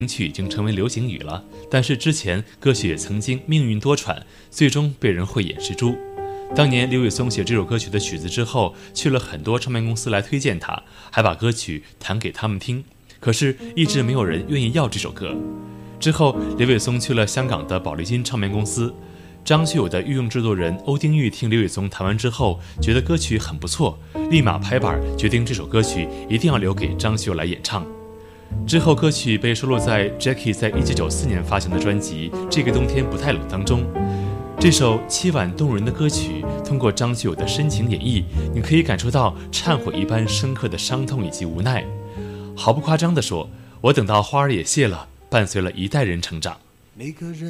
曲已经成为流行语了，但是之前歌曲也曾经命运多舛，最终被人慧眼识珠。当年刘伟松写这首歌曲的曲子之后，去了很多唱片公司来推荐他，还把歌曲弹给他们听，可是一直没有人愿意要这首歌。之后刘伟松去了香港的宝丽金唱片公司，张学友的御用制作人欧丁玉听刘伟松弹完之后，觉得歌曲很不错，立马拍板决定这首歌曲一定要留给张学友来演唱。之后歌曲被收录在 Jackie 在1994年发行的专辑《这个冬天不太冷》当中。这首凄婉动人的歌曲通过张学友的深情演绎，你可以感受到忏悔一般深刻的伤痛以及无奈。毫不夸张地说，我等到花儿也谢了，伴随了一代人成长。 每个人